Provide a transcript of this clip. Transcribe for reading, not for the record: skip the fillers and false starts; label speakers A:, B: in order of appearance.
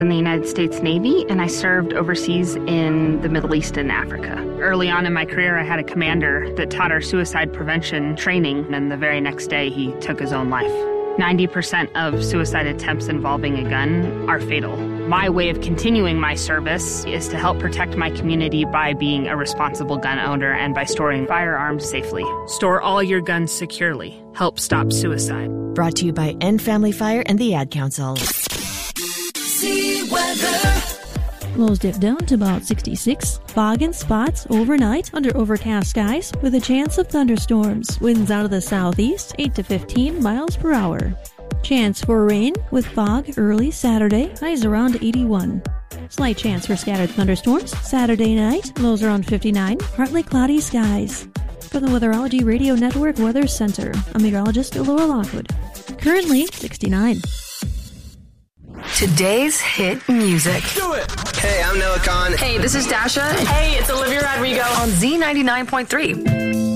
A: in the United States Navy, and I served overseas in the Middle East and Africa. Early on in my career, I had a commander that taught our suicide prevention training, and the very next day, he took his own life. 90% of suicide attempts involving a gun are fatal. My way of continuing my service is to help protect my community by being a responsible gun owner and by storing firearms safely. Store all your guns securely. Help stop suicide.
B: Brought to you by End Family Fire and the Ad Council.
C: See weather.
D: Lows dip down to about 66. Fog and spots overnight under overcast skies with a chance of thunderstorms. Winds out of the southeast, 8 to 15 miles per hour. Chance for rain with fog early Saturday, highs around 81. Slight chance for scattered thunderstorms Saturday night, lows around 59, partly cloudy skies. From the Weatherology Radio Network Weather Center, I'm meteorologist Laura Lockwood. Currently 69.
E: Today's hit music.
F: Do it! Hey, I'm Noah Khan.
E: Hey, this is Dasha.
G: Hey, it's Olivia Rodrigo.
E: On Z99.3.